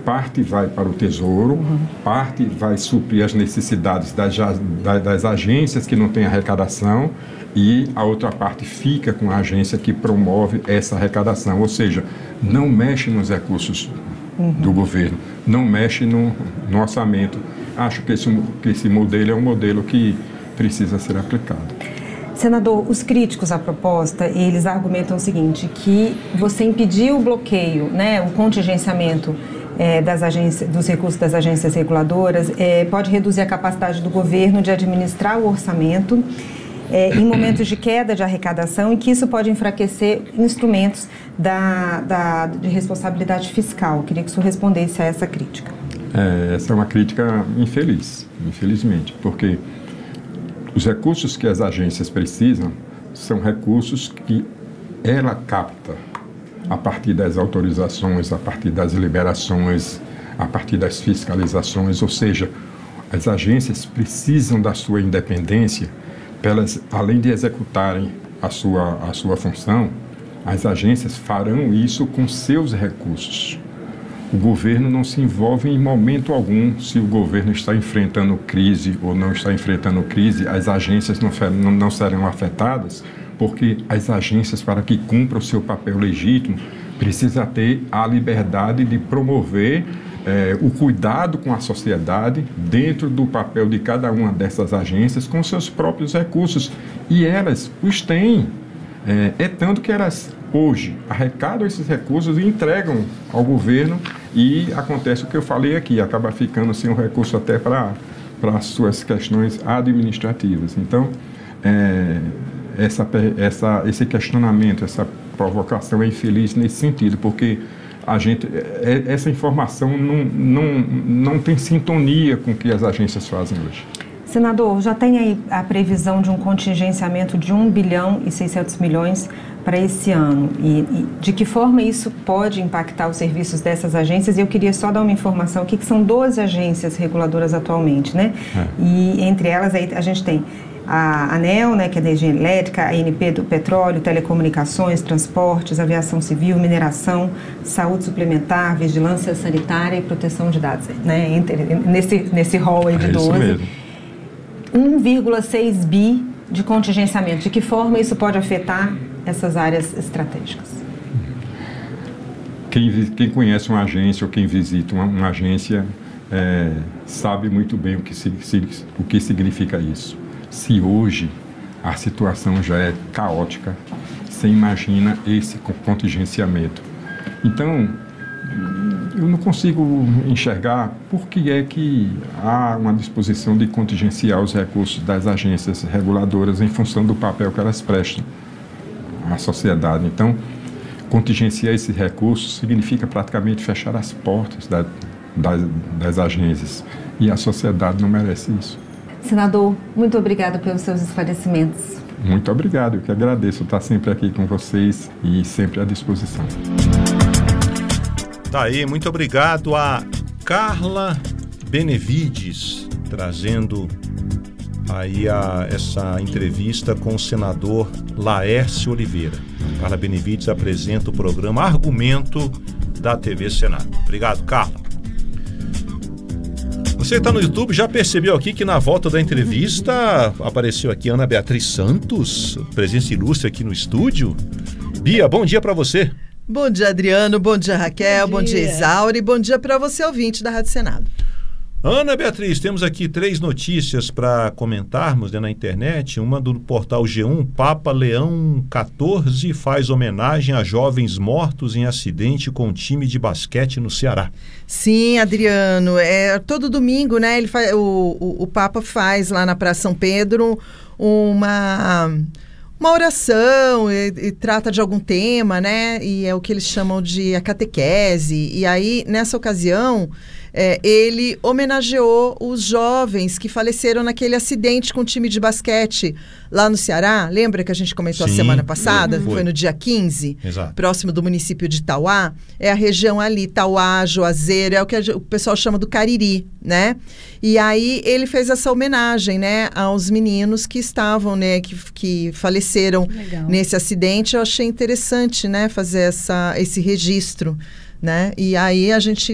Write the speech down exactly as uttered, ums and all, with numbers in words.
parte vai para o Tesouro, uhum. parte vai suprir as necessidades das, das agências que não têm arrecadação e a outra parte fica com a agência que promove essa arrecadação, ou seja, não mexe nos recursos uhum. do governo, não mexe no, no orçamento. Acho que esse, que esse modelo é um modelo que precisa ser aplicado. Senador, os críticos à proposta, eles argumentam o seguinte, que você impedir o bloqueio, né, o contingenciamento é, das agências, dos recursos das agências reguladoras, é, pode reduzir a capacidade do governo de administrar o orçamento é, em momentos de queda de arrecadação e que isso pode enfraquecer instrumentos da, da, de responsabilidade fiscal. Eu queria que o senhor respondesse a essa crítica. É, essa é uma crítica infeliz, infelizmente, porque os recursos que as agências precisam são recursos que ela capta a partir das autorizações, a partir das liberações, a partir das fiscalizações, ou seja, as agências precisam da sua independência, elas, além de executarem a sua, a sua função, as agências farão isso com seus recursos. O governo não se envolve em momento algum se o governo está enfrentando crise ou não está enfrentando crise, as agências não, não, não serão afetadas, porque as agências, para que cumpram o seu papel legítimo, precisam ter a liberdade de promover eh, o cuidado com a sociedade dentro do papel de cada uma dessas agências com seus próprios recursos. E elas os têm. É, é tanto que elas hoje arrecadam esses recursos e entregam ao governo e acontece o que eu falei aqui, acaba ficando sem o recurso até para as suas questões administrativas. Então, é, essa, essa, esse questionamento, essa provocação é infeliz nesse sentido, porque a gente, é, essa informação não, não, não tem sintonia com o que as agências fazem hoje. Senador, já tem aí a previsão de um contingenciamento de um bilhão e seiscentos milhões para esse ano. E, e de que forma isso pode impactar os serviços dessas agências? E eu queria só dar uma informação aqui, que são doze agências reguladoras atualmente, né? É. E entre elas aí a gente tem a ANEEL, né, que é a energia elétrica, a A N P do petróleo, telecomunicações, transportes, aviação civil, mineração, saúde suplementar, vigilância sanitária e proteção de dados, né? Entre, nesse, nesse rol aí de doze. É isso mesmo. um vírgula seis bi de contingenciamento. De que forma isso pode afetar essas áreas estratégicas? Quem, quem conhece uma agência ou quem visita uma, uma agência é, sabe muito bem o que, se, se, o que significa isso. Se hoje a situação já é caótica, você imagina esse contingenciamento. Então, eu não consigo enxergar por que é que há uma disposição de contingenciar os recursos das agências reguladoras em função do papel que elas prestam à sociedade. Então, contingenciar esses recursos significa praticamente fechar as portas da, das, das agências e a sociedade não merece isso. Senador, muito obrigada pelos seus esclarecimentos. Muito obrigado, eu que agradeço estar sempre aqui com vocês e sempre à disposição. Tá aí, muito obrigado a Carla Benevides, trazendo aí a, essa entrevista com o senador Laércio Oliveira. Carla Benevides apresenta o programa Argumento da T V Senado. Obrigado, Carla. Você que está no YouTube já percebeu aqui que na volta da entrevista apareceu aqui Ana Beatriz Santos, presença ilustre aqui no estúdio. Bia, bom dia para você. Bom dia, Adriano. Bom dia, Raquel. Bom dia, bom dia Isaura. E bom dia para você, ouvinte da Rádio Senado. Ana Beatriz, temos aqui três notícias para comentarmos, né, na internet. Uma do portal G um, Papa Leão quatorze faz homenagem a jovens mortos em acidente com um time de basquete no Ceará. Sim, Adriano. É, todo domingo, né, ele faz, o, o, o Papa faz lá na Praça São Pedro uma... uma oração e, e trata de algum tema, né? E é o que eles chamam de a catequese. E aí, nessa ocasião, é, ele homenageou os jovens que faleceram naquele acidente com o time de basquete lá no Ceará. Lembra que a gente comentou Sim, a semana passada? Foi. foi no dia quinze, Exato. Próximo do município de Tauá. É a região ali, Tauá, Juazeiro, é o que a, o pessoal chama do Cariri, né? E aí ele fez essa homenagem, né, aos meninos que estavam, né, que, que faleceram Legal. Nesse acidente. Eu achei interessante, né, fazer essa, esse registro, né? E aí a gente